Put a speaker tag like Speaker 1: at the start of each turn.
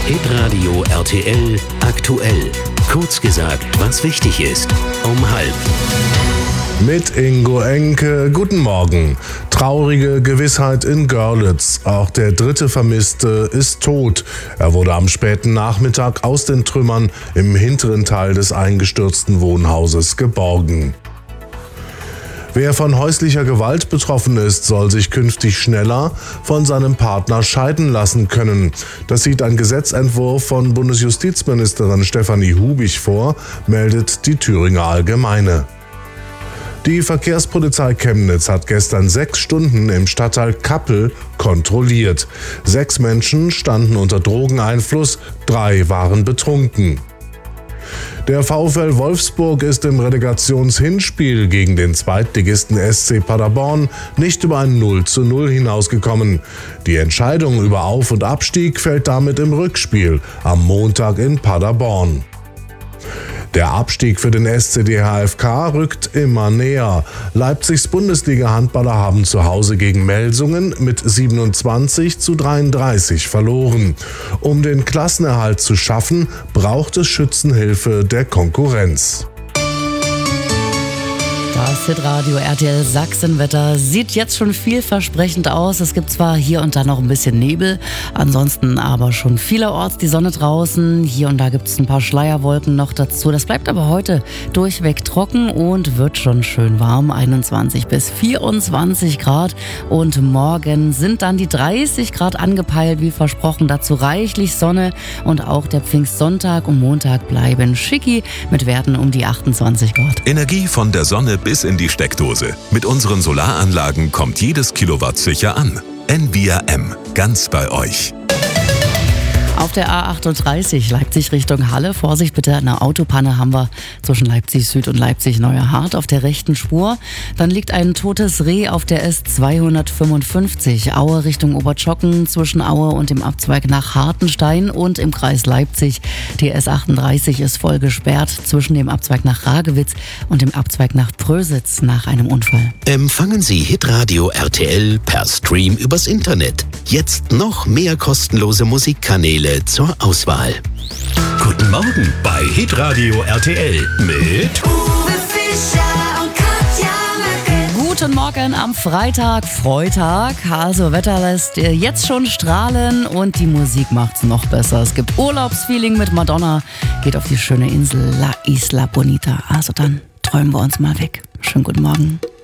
Speaker 1: Hitradio RTL aktuell. Kurz gesagt, was wichtig ist. Um 12:30.
Speaker 2: Mit Ingo Enke, guten Morgen. Traurige Gewissheit in Görlitz. Auch der dritte Vermisste ist tot. Er wurde am späten Nachmittag aus den Trümmern im hinteren Teil des eingestürzten Wohnhauses geborgen. Wer von häuslicher Gewalt betroffen ist, soll sich künftig schneller von seinem Partner scheiden lassen können. Das sieht ein Gesetzentwurf von Bundesjustizministerin Stefanie Hubich vor, meldet die Thüringer Allgemeine. Die Verkehrspolizei Chemnitz hat gestern 6 Stunden im Stadtteil Kappel kontrolliert. 6 Menschen standen unter Drogeneinfluss, 3 waren betrunken. Der VfL Wolfsburg ist im Relegationshinspiel gegen den Zweitligisten SC Paderborn nicht über ein 0:0 hinausgekommen. Die Entscheidung über Auf- und Abstieg fällt damit im Rückspiel am Montag in Paderborn. Der Abstieg für den SCD HFK rückt immer näher. Leipzigs Bundesliga-Handballer haben zu Hause gegen Melsungen mit 27:33 verloren. Um den Klassenerhalt zu schaffen, braucht es Schützenhilfe der Konkurrenz.
Speaker 3: Das Hitradio RTL Sachsenwetter sieht jetzt schon vielversprechend aus. Es gibt zwar hier und da noch ein bisschen Nebel, ansonsten aber schon vielerorts die Sonne draußen. Hier und da gibt es ein paar Schleierwolken noch dazu. Das bleibt aber heute durchweg trocken und wird schon schön warm. 21 bis 24 Grad. Und morgen sind dann die 30 Grad angepeilt, wie versprochen. Dazu reichlich Sonne und auch der Pfingstsonntag und Montag bleiben schicki mit Werten um die 28 Grad.
Speaker 4: Energie von der Sonne bis in die Steckdose. Mit unseren Solaranlagen kommt jedes Kilowatt sicher an. NVRM, ganz bei euch.
Speaker 3: Auf der A38 Leipzig Richtung Halle. Vorsicht bitte, eine Autopanne haben wir zwischen Leipzig Süd und Leipzig Neuerhardt auf der rechten Spur. Dann liegt ein totes Reh auf der S255 Aue Richtung Obertschocken zwischen Aue und dem Abzweig nach Hartenstein und im Kreis Leipzig. Die S38 ist voll gesperrt zwischen dem Abzweig nach Ragewitz und dem Abzweig nach Prösitz nach einem Unfall.
Speaker 1: Empfangen Sie Hitradio RTL per Stream übers Internet. Jetzt noch mehr kostenlose Musikkanäle zur Auswahl. Guten Morgen bei Hitradio RTL mit
Speaker 5: Uwe Fischer und Katja Merkel.
Speaker 3: Guten Morgen am Freitag. Also Wetter lässt jetzt schon strahlen und die Musik macht's noch besser. Es gibt Urlaubsfeeling mit Madonna, geht auf die schöne Insel La Isla Bonita. Also dann träumen wir uns mal weg. Schönen guten Morgen.